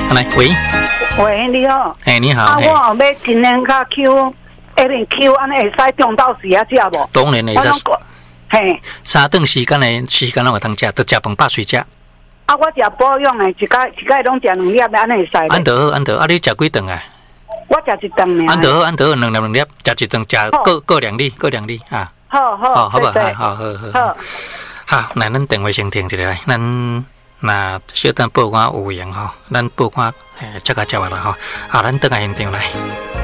来，喂， 喂，你好。 你好。 啊，我后要今年卡 Q， 下面 Q 安尼会使中昼时啊食无？ 当然会使。 嘿。 三顿时间拢会通食，都食饭饱水食。 啊，我食保养的，一摆拢食2粒，安尼会使。 安得好，啊，你食几顿啊？ 我食1顿尔。 安得好，2粒，食1顿，食各2粒，各2粒啊。 好， 好不好？ 好。 好，那咱电话先停一下来，咱那小等报关有闲吼，咱报关接下来吼，咱转来现场来。